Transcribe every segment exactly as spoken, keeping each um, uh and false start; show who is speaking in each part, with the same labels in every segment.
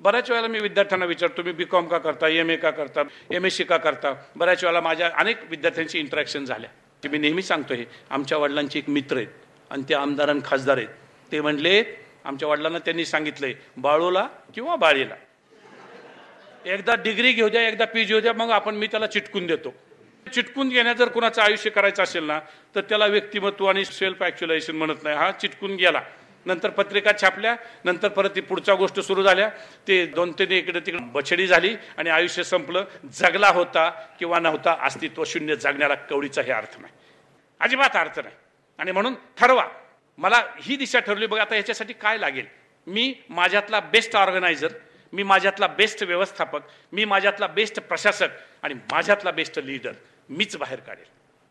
Speaker 1: बऱ्याच वेळेला मी विद्यार्थ्यांना विचारतो, तुम्ही बी कॉम का करता, एम ए का करता, एम एस सी का करता. बऱ्याच वेळेला माझ्या अनेक विद्यार्थ्यांची इंटरॅक्शन झाल्या. की मी नेहमी सांगतो, हे आमच्या वडिलांचे एक मित्र आहेत आणि ते आमदार आणि खासदार आहेत. ते म्हणले, आमच्या वडिलांना त्यांनी सांगितलंय, बाळूला किंवा बाळीला एकदा डिग्री घेऊ द्या, एकदा पी जी घेऊ द्या, मग आपण मी त्याला चिटकून देतो. चिटकून घेण्यात जर कुणाचं आयुष्य करायचं असेल ना, तर त्याला व्यक्तिमत्व आणि सेल्फ ॲक्च्युलायझेशन म्हणत नाही. हा चिटकून गेला, नंतर पत्रिका छापल्या, नंतर परत ती पुढच्या गोष्ट सुरू झाल्या, ते दोन तीन इकडे तिकडे बछडी झाली आणि आयुष्य संपलं. जगला होता किंवा नव्हता, अस्तित्व शून्य, जगण्याला कवडीचा हे अर्थ नाही, अजिबात अर्थ नाही. आणि म्हणून ठरवा, मला ही दिशा ठरवली. बघा आता ह्याच्यासाठी काय लागेल. मी माझ्यातला बेस्ट ऑर्गनायझर, मी माझ्यातला बेस्ट व्यवस्थापक, मी माझ्यातला बेस्ट प्रशासक आणि माझ्यातला बेस्ट लीडर मीच बाहेर काढेल.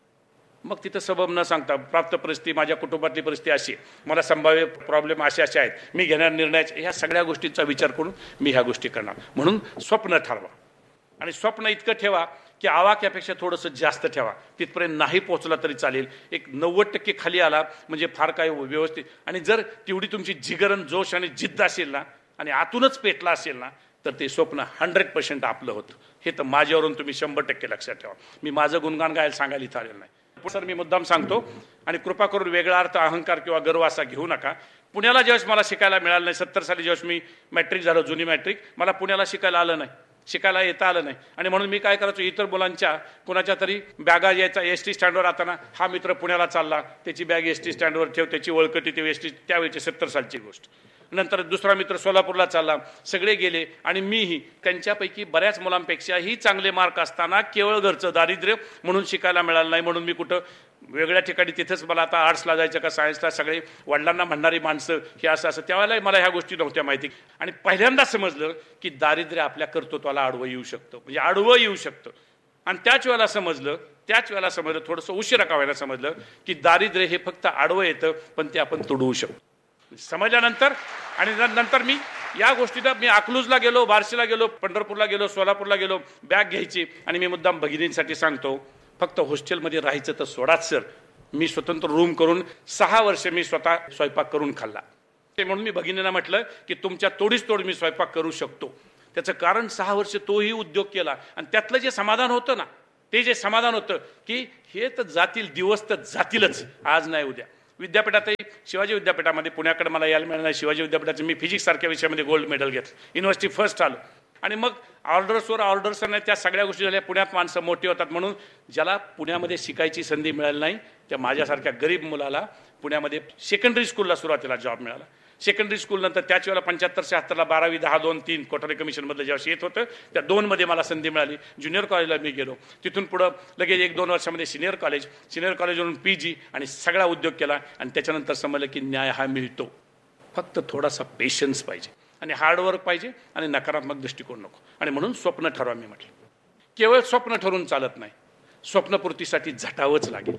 Speaker 1: मग तिथं सबब न सांगता, प्राप्त परिस्थिती, माझ्या कुटुंबातली परिस्थिती अशी, मला संभाव्य प्रॉब्लेम असे असे आहेत, मी घेणार निर्णयाचे, ह्या सगळ्या गोष्टींचा विचार करून मी ह्या गोष्टी करणार. म्हणून स्वप्न ठरवा आणि स्वप्न इतकं ठेवा की आवाक्यापेक्षा थोडंसं जास्त ठेवा. तिथपर्यंत नाही पोहोचला तरी चालेल, एक नव्वद टक्के खाली आला म्हणजे फार काय व्यवस्थित. आणि जर तेवढी तुमची जिगरण, जोश आणि जिद्द असेल ना, आणि आतूनच पेटला असेल ना, तर ते स्वप्न हंड्रेड पर्सेंट आपलं होतं. हे तर माझ्यावरून तुम्ही शंभर टक्के लक्षात ठेवा. मी माझं गुणगान गायला सांगायला इथं आलेलं नाही. सर, मी मुद्दाम सांगतो, आणि कृपा करून वेगळा अर्थ, अहंकार किंवा गर्व असा घेऊ नका. पुण्याला ज्यावेळेस मला शिकायला मिळालं नाही, सत्तर साली ज्यावेळेस मी मॅट्रिक झालो, जुनी मॅट्रिक, मला पुण्याला शिकायला आलं नाही, शिकायला येता आलं नाही. आणि म्हणून मी काय करायचो, इतर मुलांच्या कुणाच्या तरी बॅगा यायचा, एस टी स्टँडवर राहताना, हा मित्र पुण्याला चालला, त्याची बॅग एस टी स्टँडवर ठेव, त्याची ओळखती ते एस टी, त्यावेळेची सत्तर सालची गोष्ट. नंतर दुसरा मित्र सोलापूरला चालला, सगळे गेले आणि मीही त्यांच्यापैकी बऱ्याच मुलांपेक्षाही चांगले मार्क असताना केवळ घरचं दारिद्र्य म्हणून शिकायला मिळालं नाही. म्हणून मी कुठं वेगळ्या ठिकाणी, तिथेच मला आता आर्ट्सला जायचं का सायन्सला, सगळे वडिलांना म्हणणारी माणसं हे असं असं, त्यावेळेला मला ह्या गोष्टी नव्हत्या माहिती. आणि पहिल्यांदा समजलं की दारिद्र्य आपल्या कर्तृत्वाला आडवं येऊ शकतं, म्हणजे आडवं येऊ शकतं. आणि त्याच वेळेला समजलं त्याच वेळेला समजलं थोडंसं उशिरा का व्हायला समजलं की दारिद्र्य हे फक्त आडवं येतं, पण ते आपण तुडवू शकतो. समजल्यानंतर आणि नंतर मी या गोष्टीला, मी अकलूजला गेलो, बार्शीला गेलो, पंढरपूरला गेलो, सोलापूरला गेलो, बॅग घ्यायची. आणि मी मुद्दाम भगिनींसाठी सांगतो, फक्त हॉस्टेलमध्ये राहायचं तर सोडाच सर. मी स्वतंत्र रूम करून सहा वर्ष मी स्वतः स्वयंपाक करून खाल्ला. ते म्हणून मी भगिनींना म्हटलं की तुमच्या तोडीस तोड मी स्वयंपाक करू शकतो. त्याचं कारण सहा वर्ष तोही उद्योग केला आणि त्यातलं जे समाधान होतं ना, ते जे समाधान होतं की हे तर जातील दिवस, तर जातीलच, आज नाही उद्या. विद्यापीठातही, शिवाजी विद्यापीठामध्ये पुण्याकडे मला यायला मिळालं नाही, शिवाजी विद्यापीठाचं मी फिजिक्स सारख्या विषयामध्ये गोल्ड मेडल घेतलं, युनिव्हर्सिटी फर्स्ट आलो. आणि मग ऑर्डर्सवर ऑर्डर्स नाही, त्या सगळ्या गोष्टी झाल्या. पुण्यात माणसं मोठी होतात, म्हणून ज्याला पुण्यामध्ये शिकायची संधी मिळाली नाही, त्या माझ्यासारख्या गरीब मुलाला पुण्यामध्ये सेकंडरी स्कूलला सुरुवातीला जॉब मिळाला. सेकंडरी स्कूल नंतर त्याच वेळेला पंच्याहत्तर शहात्तरला बारावी दहा दोन तीन कोठारी कमिशनमधलं जेव्हा येत होतं, त्या दोनमध्ये मला संधी मिळाली. ज्युनियर कॉलेजला मी गेलो, तिथून पुढं लगेच एक दोन वर्षामध्ये सिनियर कॉलेज, सिनियर कॉलेजवरून पी जी, आणि सगळा उद्योग केला. आणि त्याच्यानंतर समजलं की न्याय हा मिळतो, फक्त थोडासा पेशन्स पाहिजे आणि हार्डवर्क पाहिजे आणि नकारात्मक दृष्टिकोन नको. आणि म्हणून स्वप्न ठरवा. मी म्हटलं, केवळ स्वप्न ठरवून चालत नाही, स्वप्नपूर्तीसाठी झटावंच लागेल.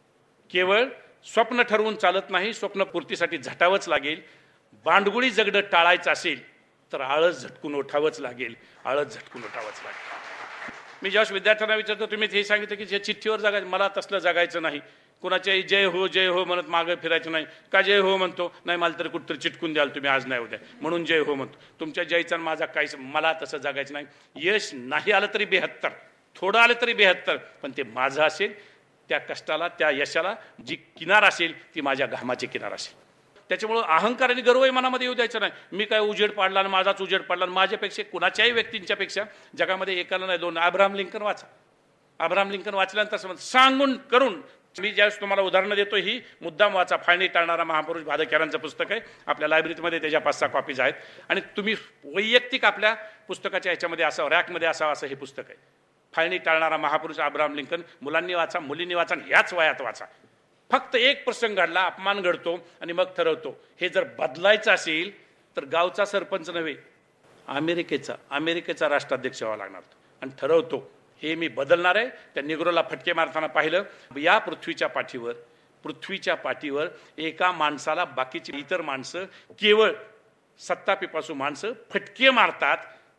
Speaker 1: केवळ स्वप्न ठरवून चालत नाही, स्वप्नपूर्तीसाठी झटावंच लागेल. बांडगुळी जगणं टाळायचं असेल तर आळस झटकून उठावंच लागेल, आळस झटकून उठावंच लागेल. मी ज्यावेळेस विद्यार्थ्यांना विचारतो, तुम्ही हे सांगितलं की जे चिठ्ठीवर जगायचं, मला तसलं जगायचं नाही. कुणाच्याही जय हो जय हो म्हणत मागं फिरायचं नाही. का जय हो म्हणतो, नाही मला तरी कुठतरी चिटकून द्याल तुम्ही, आज नाही उद्या, म्हणून जय हो म्हणतो. तुमच्या जयचा माझा काहीच, मला तसं जगायचं नाही. यश नाही आलं तरी बेहत्तर, थोडं आलं तरी बेहत्तर, पण ते माझं असेल. त्या कष्टाला, त्या यशाला जी किनार असेल ती माझ्या घामाची किनार असेल. त्याच्यामुळं अहंकार आणि गर्वही मनामध्ये येऊ द्यायचं नाही. मी काय उजेड पाडला आणि माझाच उजेड पाडला, आणि माझ्यापेक्षा कुणाच्याही व्यक्तींच्या पेक्षा जगामध्ये एकाला नाही दोन. अब्राहम लिंकन वाचा, अब्राहम लिंकन वाचल्यानंतर समज सांगून करून. मी ज्यावेळेस तुम्हाला उदाहरणं देतो, ही मुद्दाम वाचा. फाळणी टाळणारा महापुरुष भादकरांचं पुस्तक आहे, आपल्या लायब्ररीमध्ये त्याच्या पाच सहा कॉपीज आहेत. आणि तुम्ही वैयक्तिक आपल्या पुस्तकाच्या ह्याच्यामध्ये असावं, रॅकमध्ये असावं असं हे पुस्तक आहे. फाळणी टाळणारा महापुरुष अब्राहम लिंकन. मुलांनी वाचा, मुलींनी वाचा, याच वयात वाचा. फक्त एक प्रसंग घडला, अपमान घडतो आणि मग ठरवतो. हे जर बदलायचं असेल तर गावचा सरपंच नव्हे, अमेरिकेचा अमेरिकेचा राष्ट्राध्यक्ष व्हावा लागणार. आणि ठरवतो हे मी बदलणार आहे. त्या निग्रोला फटके मारताना पाहिलं, या पृथ्वीच्या पाठीवर पृथ्वीच्या पाठीवर एका माणसाला बाकीची इतर माणसं, केवळ सत्तापिपासू माणसं फटके मारतात,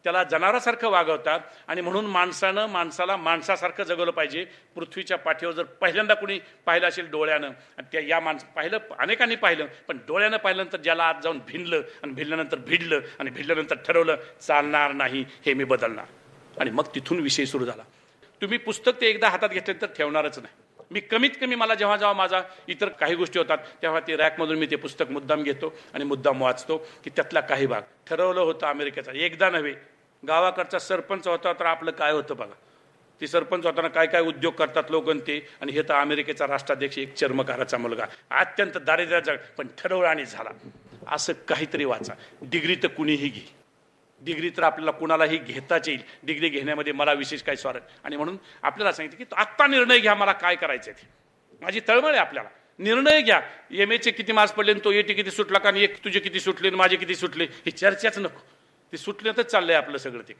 Speaker 1: त्याला जनावरासारखं वागवतात आणि म्हणून माणसानं माणसाला माणसासारखं जगवलं पाहिजे. पृथ्वीच्या पाठीवर जर पहिल्यांदा कुणी पाहिलं असेल डोळ्यानं आणि त्या या माणस पाहिलं अनेकांनी पाहिलं, पण डोळ्यानं पाहिल्यानंतर ज्याला आत जाऊन भिनलं आणि भिनल्यानंतर भिडलं आणि भिडल्यानंतर ठरवलं चालणार नाही, हे मी बदलणार, आणि मग तिथून विषय सुरू झाला. तुम्ही पुस्तक ते एकदा हातात घेतले तर ठेवणारच नाही. मी कमीत कमी मला जेव्हा जेव्हा माझा इतर काही गोष्टी होतात तेव्हा ते रॅकमधून मी ते पुस्तक मुद्दाम घेतो आणि मुद्दाम वाचतो की त्यातला काही भाग. ठरवलं होतं अमेरिकेचा, एकदा नव्हे, गावाकडचा सरपंच होता तर आपलं काय होतं बघा. ती सरपंच होताना काय काय उद्योग करतात लोक ते, आणि हे तर अमेरिकेचा राष्ट्राध्यक्ष, एक चर्मकाराचा मुलगा, अत्यंत दारिद्र्य जग, पण ठरवलं आणि झाला. असं काहीतरी वाचा. डिग्री तर कुणीही घे, डिग्री तर आपल्याला कुणालाही घेताच येईल. डिग्री घेण्यामध्ये मला विशेष काही स्वार्थ, आणि म्हणून आपल्याला सांगितलं की आत्ता निर्णय घ्या, मला काय करायचं ते. माझी तळमळ आहे आपल्याला. निर्णय घ्या. एम एचे किती मार्क्स पडले, तो एटी किती सुटला का, आणि एक तुझे किती सुटले माझे किती सुटले, ही चर्चाच नको. ते सुटल्यातच चाललंय आपलं सगळं. ते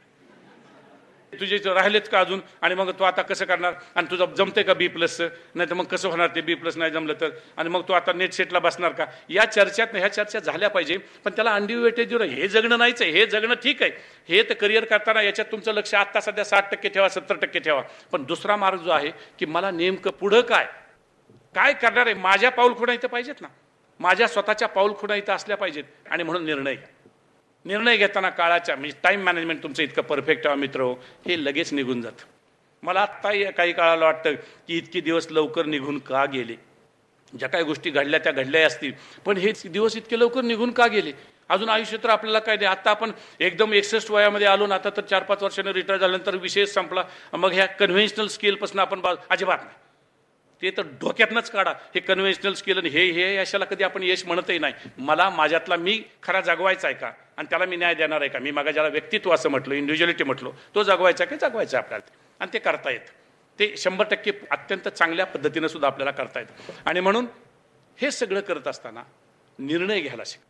Speaker 1: तुझे राहिलेत का अजून, आणि मग तू आता कसं करणार, आणि तुझं जमते का बी प्लस, नाही तर मग कसं होणार ते बी प्लस नाही जमलं तर, आणि मग तू आता नेट सेटला बसणार का. या चर्चेत ह्या चर्चा झाल्या पाहिजे, पण त्याला अंडी वेटेज देऊ. हे जगणं नाहीच आहे. हे जगणं ठीक आहे, हे तर करिअर करताना याच्यात तुमचं लक्ष आत्ता सध्या साठ टक्के ठेवा, सत्तर टक्के ठेवा. पण दुसरा मार्ग जो आहे की मला नेमकं पुढं काय काय करणार आहे, माझ्या पाऊलखुणा इथं पाहिजेत ना, माझ्या स्वतःच्या पाऊलखुणा इथं असल्या पाहिजेत. आणि म्हणून निर्णय घ्या. निर्णय घेताना काळाच्या म्हणजे टाईम मॅनेजमेंट तुमचं इतकं परफेक्ट आहे मित्र हो, हे लगेच निघून जातं. मला आत्ता काही काळाला वाटतं की इतके दिवस लवकर निघून का गेले. ज्या काही गोष्टी घडल्या त्या घडल्या असतील, पण हे दिवस इतके लवकर निघून का गेले. अजून आयुष्य तर आपल्याला काय नाही. आता आपण एकदम एकसष्ट वयामध्ये आलो ना, आता तर चार पाच वर्षांनी रिटायर झाल्यानंतर विषय संपला. मग ह्या कन्व्हेन्शनल स्केलपासून आपण अजिबात नाही, ते तर डोक्यातनंच काढा. हे कन्व्हेन्शनल स्किल आणि हे हे यशाला कधी आपण यश म्हणतही नाही. मला माझ्यातला मी खरा जगवायचा आहे का, आणि त्याला मी न्याय देणार आहे का. मी मागा ज्याला व्यक्तित्व असं म्हटलं, इंडिव्हिज्युअलिटी म्हटलो, तो जगवायचा की जगवायचा आहे आपल्याला, आणि ते करता येतं. ते शंभर टक्के अत्यंत चांगल्या पद्धतीनं सुद्धा आपल्याला करता येतं. आणि म्हणून हे सगळं करत असताना निर्णय घ्यायला शिक.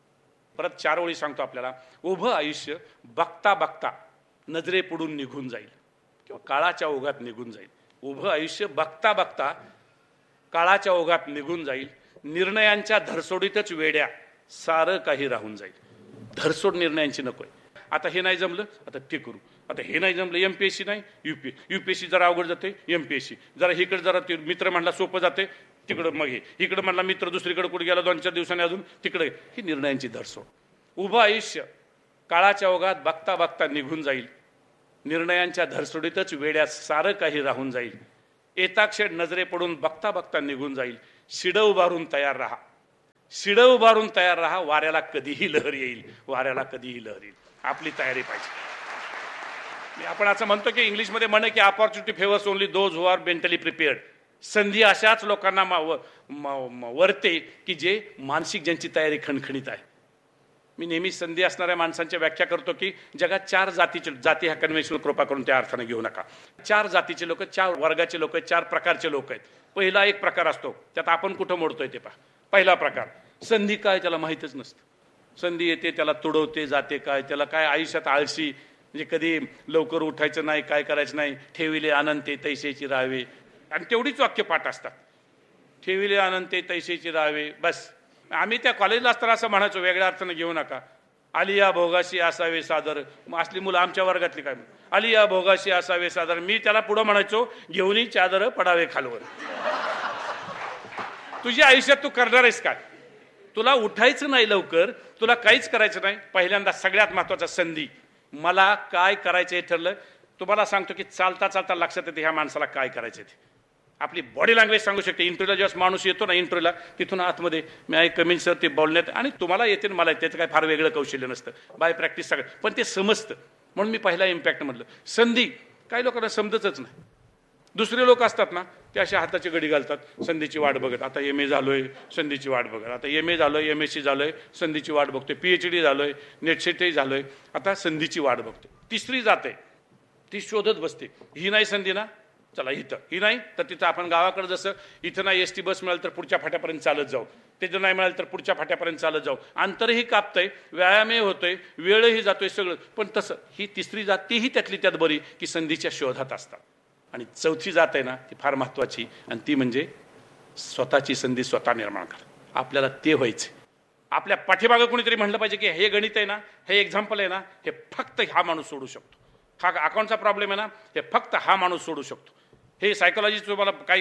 Speaker 1: परत चार ओळी सांगतो आपल्याला. उभं आयुष्य बघता बघता नजरे पडून निघून जाईल, किंवा काळाच्या ओघात निघून जाईल. उभं आयुष्य बघता बघता काळाच्या ओघात निघून जाईल. निर्णयांच्या धरसोडीतच वेड्या सारं काही राहून जाईल. धरसोड निर्णयांची नकोय. आता हे नाही जमलं, आता ते करू. आता हे नाही जमलं, एमपीएससी नाही युपी युपीएससी जरा अवघड जाते, एमपीएससी जरा इकडे जरा ते मित्र म्हणला सोपं जाते, तिकडं मग हे इकडं म्हणला मित्र दुसरीकडे कुठे गेला दोन चार दिवसांनी अजून तिकडे. ही निर्णयांची धरसोड. उभं आयुष्य काळाच्या ओघात बघता बघता निघून जाईल. निर्णयांच्या धरसोडीतच वेड्यात सारं काही राहून जाईल. एताक्षर नजरे पडून बघता बघता निघून जाईल. शिडं उभारून तयार राहा, शिडं उभारून तयार राहा. वाऱ्याला कधीही लहर येईल, वाऱ्याला कधीही लहर येईल. आपली तयारी पाहिजे. आपण असं म्हणतो की इंग्लिशमध्ये म्हणे की opportunity favours only those who R mentally prepared. संधी अशाच लोकांना वरते की जे मानसिक, ज्यांची तयारी खणखणीत आहे. मी नेहमी संधी असणाऱ्या माणसांची व्याख्या करतो की जगात चार जातीचे, जाती ह्या कन्व्हेन्शनल कृपा करून त्या अर्थाने घेऊ नका. चार जातीचे लोक, चार वर्गाचे लोक आहेत, चार प्रकारचे लोक आहेत. पहिला एक प्रकार असतो, त्यात आपण कुठं मोडतोय ते पहा. पहिला प्रकार, संधी काय त्याला माहीतच नसतं. संधी येते त्याला तुडवते जाते काय, त्याला काय आयुष्यात आळशी, म्हणजे कधी लवकर उठायचं नाही, काय करायचं नाही. ठेविले अनंते तैसेची राहावे, आणि तेवढीच वाक्य पाठ असतात. ठेविले अनंते तैसेची राहावे, बस. आम्ही त्या कॉलेजला असताना असं म्हणायचो, वेगळ्या अर्थानं घेऊ नका. आलिया भोगाशी असावे सादर. असली मुलं आमच्या वर्गातली काय, आलिया भोगाशी असावे सादर. मी त्याला पुढं म्हणायचो, घेऊनही चादर पडावे खालवर. तुझ्या आयुष्यात तू करणार आहेस काय? तुला उठायचं नाही लवकर, तुला काहीच करायचं नाही. पहिल्यांदा सगळ्यात महत्वाचा संधी, मला काय करायचं हे ठरलं. तुम्हाला सांगतो की चालता चालता लक्षात येते ह्या माणसाला काय करायचं ते. आपली बॉडी लँग्वेज सांगू शकते. इंटरव्ह्यूला जेव्हा माणूस येतो ना, इंटरव्ह्यूला तिथून आतमध्ये मी आय कमिंग सर ते बोलण्यात, आणि तुम्हाला येते मला त्याचं काय फार वेगळं कौशल्य नसतं, बाय प्रॅक्टिस सगळं, पण ते समजतं. म्हणून मी पहिला इम्पॅक्ट म्हटलं. संधी काही लोकांना समजतच नाही. दुसरे लोक असतात ना, ते अशा हाताची घडी घालतात, संधीची वाट बघत. आता एम ए झालोय, संधीची वाट बघत. आता एम ए झालोय, एम एस सी झालोय, संधीची वाट बघतोय. पीएचडी झालोय, नेटसेटही झालोय, आता संधीची वाट बघतोय. तिसरी जाते, ती शोधत बसते. ही नाही संधी ना, चला इथं. ही नाही तर तिथं आपण गावाकडे जसं इथं नाही एस टी बस मिळाली तर पुढच्या फाट्यापर्यंत चालत जाऊ, तिथं नाही मिळालं तर पुढच्या फाट्यापर्यंत चालत जाऊ. अंतरही कापतंय, व्यायामही होतोय, वेळही जातोय सगळं. पण तसं ही तिसरी जात, तीही त्यातली त्यात बरी, की संधीच्या शोधात असतात. आणि चौथी जात आहे ना, ती फार महत्वाची, आणि ती म्हणजे स्वतःची संधी स्वतः निर्माण करा. आपल्याला ते व्हायचं. आपल्या पाठीमागं कोणीतरी म्हणलं पाहिजे की हे गणित आहे ना, हे एक्झाम्पल आहे ना, हे फक्त हा माणूस सोडू शकतो. हा अकाउंटचा प्रॉब्लेम आहे ना, हे फक्त हा माणूस सोडू शकतो. हे सायकोलॉजी तुम्हाला काही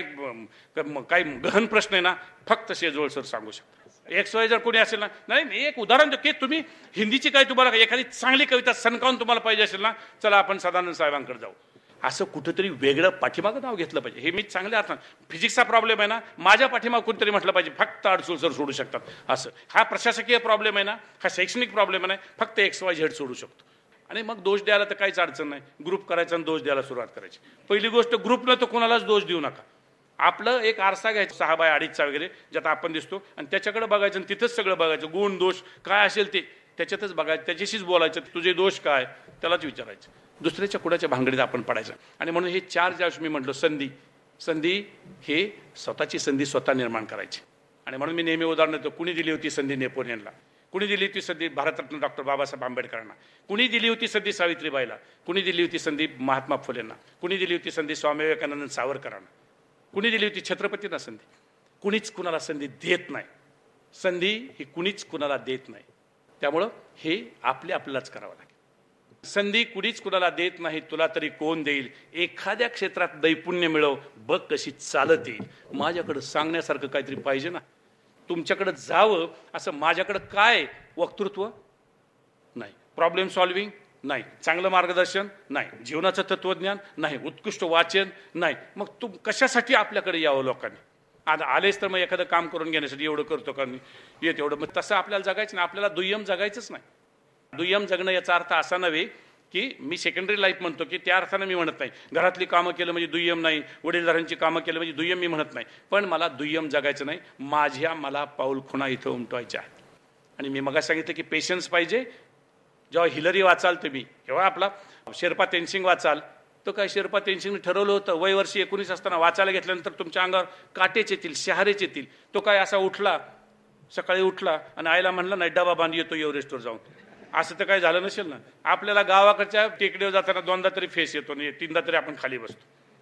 Speaker 1: काही गहन प्रश्न आहे ना, फक्त शेजवळ सर सांगू शकतो. एक्स वाय जर कोणी असेल ना, नाही एक उदाहरण देऊ की तुम्ही हिंदीची काही तुम्हाला एखादी चांगली कविता सणकावून तुम्हाला पाहिजे असेल ना, चला आपण सदानंद साहेबांकडे जाऊ. असं कुठंतरी वेगळं पाठीमागं नाव घेतलं पाहिजे. हे मी चांगल्या अर्थानं फिजिक्सचा प्रॉब्लेम आहे ना, माझ्या पाठीमागं कोणतरी म्हटलं पाहिजे फक्त अडसूळ सर सोडू शकतात. असं हा प्रशासकीय प्रॉब्लेम आहे ना, हा शैक्षणिक प्रॉब्लेम आहे ना, फक्त एक्स वाय झेड सोडू शकतो. आणि मग दोष द्यायला तर काहीच अडचण नाही. ग्रुप करायचा आणि दोष द्यायला सुरुवात करायची. पहिली गोष्ट, ग्रुपनं तर कोणालाच दोष देऊ नका. आपलं एक आरसा घ्यायचा सहा बाय अडीचचा वगैरे, ज्यात आपण दिसतो, आणि त्याच्याकडे बघायचं आणि तिथंच सगळं बघायचं. गुण दोष काय असेल ते त्याच्यातच बघायचं, त्याच्याशीच बोलायचं. तुझे दोष काय त्यालाच विचारायचं. दुसऱ्याच्या कुणाच्या भांगडीत आपण पडायचं. आणि म्हणून हे चार ज्यावेळेस मी म्हटलं संधी संधी हे स्वतःची संधी स्वतः निर्माण करायची. आणि म्हणून मी नेहमी उदाहरण देतो, कुणी दिली होती संधी नेपोलियनला, कुणी दिली होती संधी भारतरत्न डॉक्टर बाबासाहेब आंबेडकरांना, कुणी दिली होती संधी सावित्रीबाईला, कुणी दिली होती संधी महात्मा फुलेंना, कुणी दिली होती संधी स्वामी विवेकानंद सावरकरांना, कुणी दिली होती छत्रपतींना संधी. कुणीच कुणाला संधी देत नाही. संधी ही कुणीच कुणाला देत नाही. त्यामुळं हे आपले आपल्यालाच करावं लागेल. संधी कुणीच कुणाला देत नाही, तुला तरी कोण देईल. एखाद्या क्षेत्रात दैपुण्य मिळव, बघ कशी चालत येईल. माझ्याकडं सांगण्यासारखं काहीतरी पाहिजे ना. तुमच्याकडं जावं असं माझ्याकडं काय वक्तृत्व नाही, प्रॉब्लेम सॉल्व्हिंग नाही, चांगलं मार्गदर्शन नाही, जीवनाचं तत्वज्ञान नाही, उत्कृष्ट वाचन नाही. मग तू कशासाठी आपल्याकडे यावं लोकांनी? आज आलेच तर मग एखादं काम करून घेण्यासाठी एवढं करतो का मी येत एवढं. मग तसं आपल्याला जगायचं नाही. आपल्याला दुय्यम जगायचंच नाही. दुय्यम जगणं याचा अर्थ असा नव्हे की मी सेकंडरी लाईफ म्हणतो की त्या अर्थानं मी म्हणत नाही. घरातली कामं केलं म्हणजे दुय्यम नाही, वडीलधाऱ्यांची कामं केलं म्हणजे दुय्यम मी म्हणत नाही. पण मला दुय्यम जगायचं नाही. माझ्या मला पाऊल खुणा इथं उमटवायच्या आहेत. आणि मी मग सांगितलं की पेशन्स पाहिजे. जेव्हा हिलरी वाचाल तुम्ही, जेव्हा आपला शेर्पा तेनसिंग वाचाल, तो काय शेर्पा तेनसिंगने ठरवलं होतं वय वर्षी एकोणीस असताना वाचायला घेतल्यानंतर तुमच्या अंगावर काटेच येतील, शहारेच येतील. तो काय असा उठला, सकाळी उठला आणि आईला म्हणला नाही डबा बांध येतो एव्हरेस्टवर जाऊन. असं तर काही झालं नसेल ना. आपल्याला गावाकडच्या टेकडीवर जाताना दोनदा तरी फेस येतो आणि तीनदा तरी आपण खाली बसतो.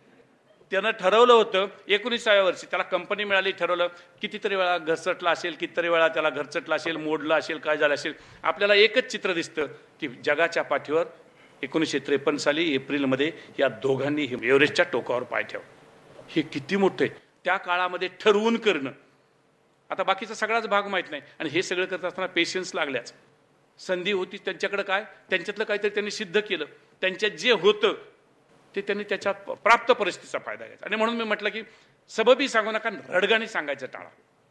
Speaker 1: त्यानं ठरवलं होतं एकोणीसाव्या वर्षी, त्याला कंपनी मिळाली, ठरवलं कितीतरी वेळा घरचटला असेल, कितीतरी वेळा त्याला घरचटला असेल, मोडलं असेल, काय झालं असेल. आपल्याला एकच चित्र दिसतं की जगाच्या पाठीवर एकोणीसशे त्रेपन्न साली एप्रिलमध्ये या दोघांनी एव्हरेस्टच्या टोकावर पाय ठेव. हे किती मोठं आहे. त्या काळामध्ये ठरवून करणं. आता बाकीचा सगळाच भाग माहीत नाही. आणि हे सगळं करत असताना पेशन्स लागल्याच. संधी होती त्यांच्याकडे, काय त्यांच्यातलं काहीतरी त्यांनी सिद्ध केलं. त्यांच्यात जे होतं ते त्यांनी त्याच्या प्राप्त परिस्थितीचा फायदा घ्यायचा. आणि म्हणून मी म्हटलं की सबबी सांगू नका, रडगाणी सांगायचं टाळा.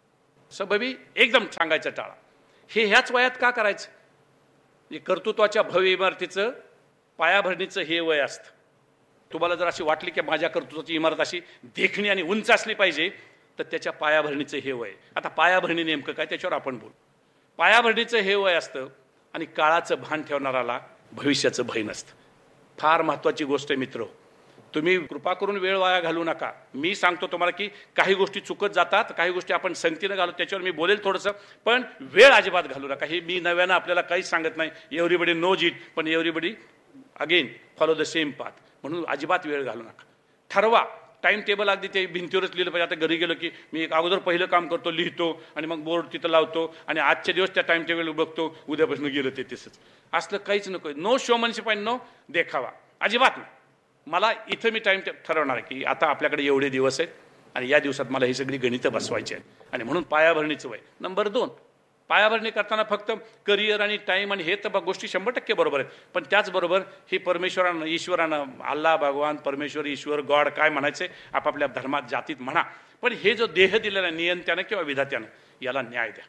Speaker 1: सबबी एकदम सांगायचं टाळा. हे ह्याच वयात का करायचं? हे कर्तृत्वाच्या भव्य इमारतीचं पायाभरणीचं हे वय असतं. तुम्हाला जर अशी वाटली की माझ्या कर्तृत्वाची इमारत अशी देखणी आणि उंच असली पाहिजे, तर त्याच्या पायाभरणीचं हे वय. आता पायाभरणी नेमकं काय त्याच्यावर आपण बोलू. पायाभरणीचं हे वय असतं. आणि काळाचं भान ठेवणाराला भविष्याचं भय नसतं. फार महत्त्वाची गोष्ट आहे मित्र. तुम्ही कृपा करून वेळ वाया घालू नका. मी सांगतो तुम्हाला की काही गोष्टी चुकत जातात, काही गोष्टी आपण संगतीनं घालू, त्याच्यावर मी बोलेल थोडंसं. पण वेळ अजिबात घालू नका. हे मी नव्यानं आपल्याला काहीच सांगत नाही. एव्हरीबडी नोज इट, पण everybody again follow the same path. म्हणून अजिबात वेळ घालू नका. ठरवा. टाईम टेबल अगदी ते भिंतीवरच लिहिलं पाहिजे. आता घरी गेलो की मी एक अगोदर पहिलं काम करतो, लिहितो आणि मग बोर्ड तिथं लावतो आणि आजचे दिवस त्या टाईम टेबल बघतो, उद्यापासून गेलं ते तसंच. असलं काहीच नको. नो शोमनशिप आणि नो देखावा, अजिबात नाही. मला इथं मी टाईम ठरवणार आहे की आता आपल्याकडे एवढे दिवस आहेत आणि या दिवसात मला ही सगळी गणितं बसवायची आहेत. आणि म्हणून पायाभरणीचं वय. नंबर दोन, पायाभरणी करताना फक्त करिअर आणि टाईम आणि हे तर गोष्टी शंभर टक्के बरोबर आहेत. पण त्याचबरोबर ही परमेश्वरानं, ईश्वरानं, अल्लाह, भगवान, परमेश्वर, ईश्वर, गॉड काय म्हणायचे आपापल्या धर्मात, जातीत म्हणा. पण हे जो देह दिलेला नियंत्यानं किंवा विधात्यानं, याला न्याय द्या.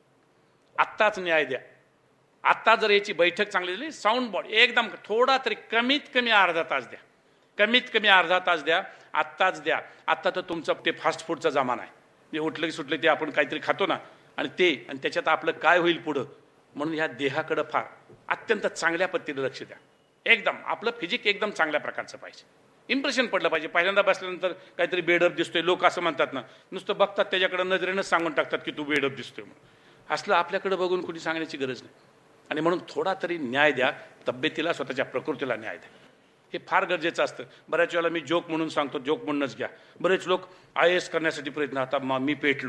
Speaker 1: आत्ताच न्याय द्या. आत्ता जर याची बैठक चांगली झाली, साऊंड बॉडी एकदम थोडा तरी कमीत कमी अर्धा तास द्या. कमीत कमी अर्धा तास द्या. आत्ताच द्या. आत्ता तर तुमचं ते फास्ट फूडचा जमाना आहे. जे उठलं की सुटलं ते आपण काहीतरी खातो ना, आणि ते आणि त्याच्यात आपलं काय होईल पुढं. म्हणून ह्या देहाकडं फार अत्यंत चांगल्या पद्धतीने लक्ष द्या. एकदम आपलं फिजिक एकदम चांगल्या प्रकारचं पाहिजे. इम्प्रेशन पडलं पाहिजे. पहिल्यांदा बसल्यानंतर काहीतरी बेडअप दिसतोय, लोक असं म्हणतात ना, नुसतं बघतात त्याच्याकडे नजरेनंच सांगून टाकतात की तू बेडअप दिसतोय म्हणून. असलं आपल्याकडे बघून कुणी सांगण्याची गरज नाही. आणि म्हणून थोडा तरी न्याय द्या. तब्येतीला, स्वतःच्या प्रकृतीला न्याय द्या. हे फार गरजेचं असतं. बऱ्याच वेळेला मी जोक म्हणून सांगतो, जोक म्हणूनच घ्या. बरेच लोक आय ए एस करण्यासाठी प्रयत्न, आता मी पेटलो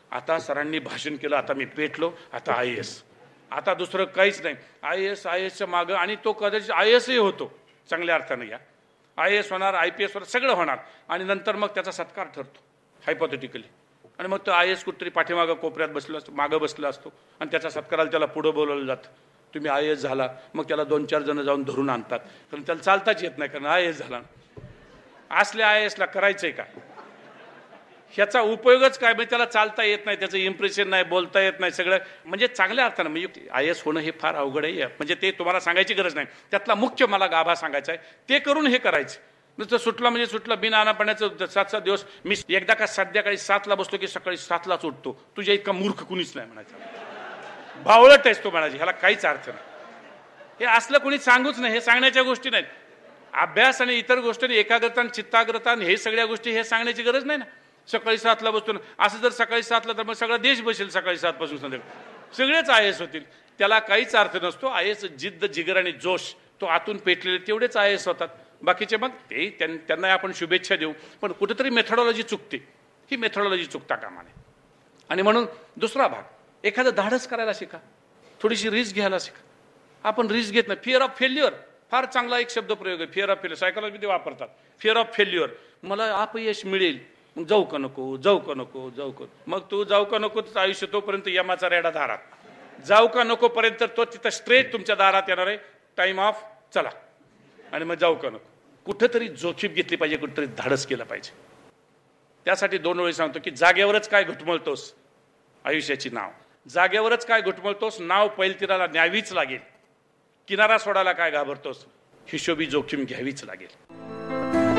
Speaker 1: आता सरांनी भाषण केलं, आता मी पेटलो, आता आय एस, आता दुसरं काहीच नाही. आय एस आय एसच्या मागं, आणि तो कदाचित आय एसही होतो चांगल्या अर्थानं. या आय एस होणार, आय पी एस होणार, सगळं होणार, आणि नंतर मग त्याचा सत्कार ठरतो हायपोथेटिकली. आणि मग तो आय एस कुठतरी पाठीमागं कोपऱ्यात बसलो असतो, मागं बसला असतो, आणि त्याच्या सत्काराला त्याला पुढं बोलवलं जातं. तुम्ही आय एस झाला, मग त्याला दोन चार जण जाऊन धरून आणतात, कारण त्याला चालताच येत नाही, कारण आय एस झाला. असल्या आय एसला करायचंय का? ह्याचा उपयोगच काय? म्हणजे त्याला चालता येत नाही, त्याचं इम्प्रेशन नाही, बोलता येत नाही, सगळं म्हणजे चांगल्या अर्थानं. म्हणजे आय एस होणं हे फार अवघड आहे. म्हणजे ते तुम्हाला सांगायची गरज नाही. त्यातला मुख्य मला गाभा सांगायचा आहे, ते करून हे करायचं. नुसतं सुटला म्हणजे सुटला, बिना आणा सात सात दिवस. मी एकदा का संध्याकाळी सातला बसतो की सकाळी सातलाच उठतो. तुझ्या इतका मूर्ख कुणीच नाही म्हणायचं, भावळट आहेस तो म्हणायची, ह्याला काहीच अर्थ नाही. हे असलं कुणी सांगूच नाही, हे सांगण्याच्या गोष्टी नाहीत. अभ्यास आणि इतर गोष्टी, एकाग्रता आणि चित्ताग्रता, हे सगळ्या गोष्टी हे सांगण्याची गरज नाही ना. सकाळी सातला बसतो ना, असं जर सकाळी सातला तर मग सगळा देश बसेल सकाळी सात पासून संध्याकाळी, सगळेच आय एस होतील. त्याला काहीच अर्थ नसतो. आय एस जिद्द, जिगर आणि जोश तो आतून पेटलेले तेवढेच आय एस होतात. बाकीचे मग ते त्यांना आपण शुभेच्छा देऊ, पण कुठेतरी मेथडॉलॉजी चुकते. ही मेथडॉलॉजी चुकता कामा नये. आणि म्हणून दुसरा भाग, एखादं धाडस करायला शिका, थोडीशी रिस्क घ्यायला शिका. आपण रिस्क घेत नाही. फिअर ऑफ फेल्युअर फार चांगला एक शब्द प्रयोग आहे. फिअर ऑफ फेल्युअर सायकोलॉजीमध्ये वापरतात. फिअर ऑफ फेल्युअर, मला अपयश मिळेल, मग जाऊ का नको, जाऊ का नको, जाऊ का. मग तू जाऊ का नको, आयुष्य तोपर्यंत यमाचा रेडा दारात. जाऊ का नको पर्यंत तो तिथं स्ट्रेट तुमच्या दारात येणार आहे. टाइम ऑफ, चला. आणि मग जाऊ का नको. कुठंतरी जोखीम घेतली पाहिजे, कुठंतरी धाडस केलं पाहिजे. त्यासाठी दोन वेळी सांगतो की जागेवरच काय घुटमळतोस, आयुष्याची नाव. जागेवरच काय घुटमळतोस, नाव पैलतीराला न्यावीच लागेल. किनारा सोडायला काय घाबरतोस, हिशोबी जोखीम घ्यावीच लागेल.